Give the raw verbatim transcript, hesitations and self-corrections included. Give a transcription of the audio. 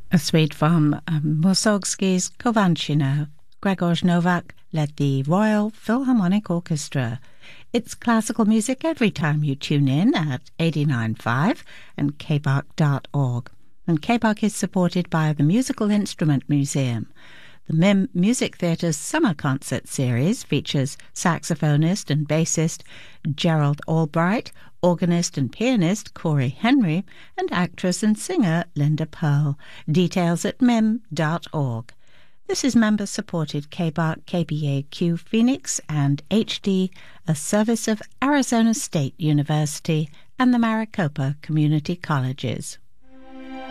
A suite from um, Mussorgsky's Kovanchino. Grzegorz Nowak led the Royal Philharmonic Orchestra. It's classical music every time you tune in at eighty-nine point five and k b a r k dot org. And K B A R K is supported by the Musical Instrument Museum. The M I M Music Theatre's summer concert series features saxophonist and bassist Gerald Albright, organist and pianist Corey Henry, and actress and singer Linda Pearl. Details at m i m dot org. This is member-supported K B A R K K B A Q Phoenix and H D, a service of Arizona State University and the Maricopa Community Colleges.